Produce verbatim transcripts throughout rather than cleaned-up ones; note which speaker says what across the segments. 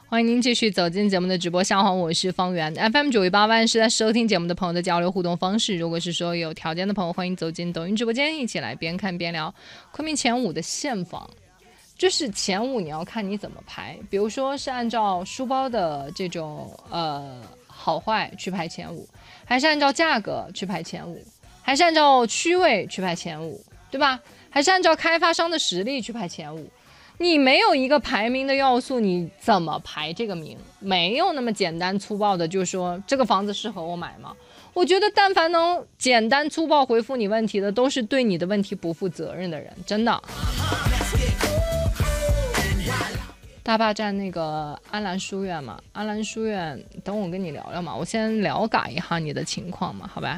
Speaker 1: 欢迎您继续走进节目的直播下方，我是方圆 F M 九一八万是在收听节目的朋友的交流互动方式。如果是说有条件的朋友，欢迎走进抖音直播间，一起来边看边聊。昆明前五的现房，就是前五你要看你怎么排，比如说是按照书包的这种呃好坏去排前五，还是按照价格去排前五，还是按照区位去排前五，对吧？还是按照开发商的实力去排前五。你没有一个排名的要素，你怎么排这个名？没有那么简单粗暴的，就说这个房子适合我买吗？我觉得但凡能简单粗暴回复你问题的，都是对你的问题不负责任的人，真的。大坝站那个安澜书院嘛，安澜书院，等我跟你聊聊嘛，我先了解一下你的情况嘛，好吧？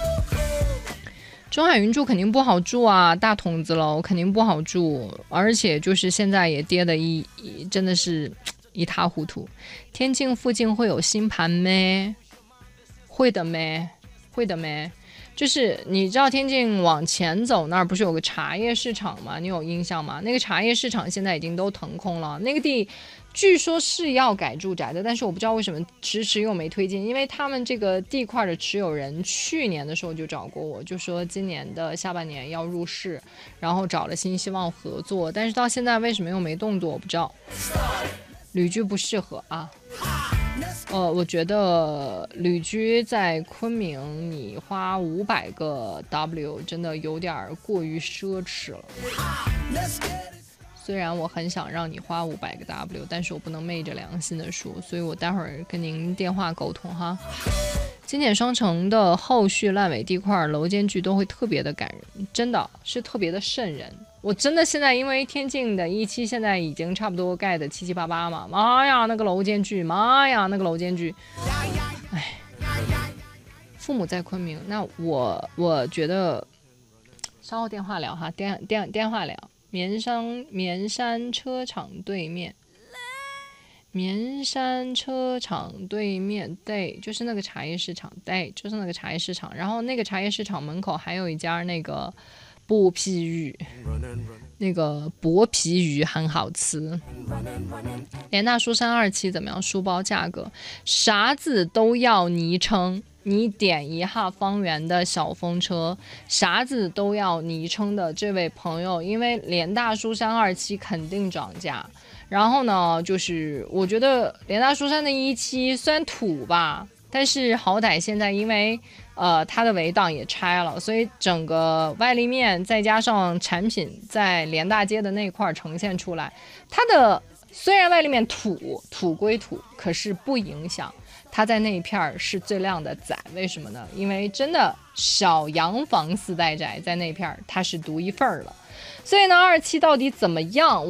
Speaker 1: 中海云住肯定不好住啊，大筒子楼肯定不好住，而且就是现在也跌的一真的是一塌糊涂。天境附近会有新盘咩？会的咩？会的咩？就是你知道天境往前走那儿不是有个茶叶市场吗？你有印象吗？那个茶叶市场现在已经都腾空了，那个地据说是要改住宅的，但是我不知道为什么迟迟又没推进，因为他们这个地块的持有人去年的时候就找过我，就说今年的下半年要入市，然后找了新希望合作，但是到现在为什么又没动作我不知道。旅居不适合啊。呃，我觉得旅居在昆明，你花五百个 W 真的有点过于奢侈了。虽然我很想让你花五百个 W， 但是我不能昧着良心的说，所以我待会儿跟您电话沟通哈。金简双城的后续烂尾地块楼间距都会特别的感人，真的是特别的瘆人。我真的现在因为天境的一期现在已经差不多盖的七七八八嘛，妈呀那个楼间距，妈呀那个楼间距，哎，父母在昆明，那我我觉得稍后电话聊哈，电电电话聊。绵山绵山车厂对面，绵山车厂对面，对，就是那个茶叶市场，对，就是那个茶叶市场。然后那个茶叶市场门口还有一家那个剥皮鱼，那个剥皮鱼很好吃。联大书山二期怎么样？书包价格啥子都要昵称。你点一下方圆的小风车，啥子都要昵称的这位朋友，因为联大书山二期肯定涨价。然后呢，就是我觉得联大书山的一期虽然土吧，但是好歹现在因为呃它的围档也拆了，所以整个外立面再加上产品在联大街的那块呈现出来，它的虽然外立面土土归土，可是不影响。它在那一片是最靓的仔，为什么呢？因为真的小洋房四代宅在那片它是独一份了。所以呢，二期到底怎么样？